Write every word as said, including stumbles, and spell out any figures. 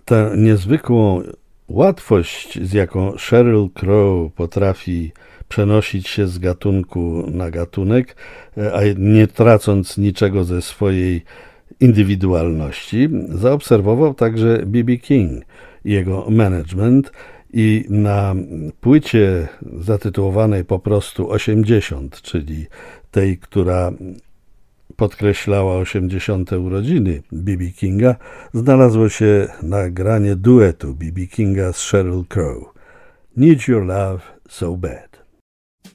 tę niezwykłą łatwość, z jaką Sheryl Crow potrafi przenosić się z gatunku na gatunek, a nie tracąc niczego ze swojej indywidualności, zaobserwował także B B King i jego management i na płycie zatytułowanej po prostu osiemdziesiąt, czyli tej, która podkreślała osiemdziesiąte urodziny B B Kinga, znalazło się nagranie duetu B B Kinga z Sheryl Crow. Need Your Love So Bad.